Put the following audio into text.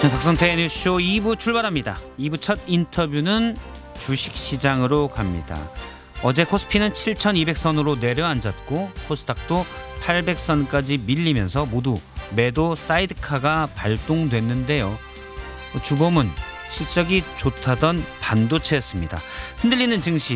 네, 박성태의 뉴스쇼 2부 출발합니다. 2부 첫 인터뷰는 주식시장으로 갑니다. 어제 코스피는 7,200선으로 내려앉았고 코스닥도 800선까지 밀리면서 모두 매도 사이드카가 발동됐는데요. 주범은 실적이 좋다던 반도체였습니다. 흔들리는 증시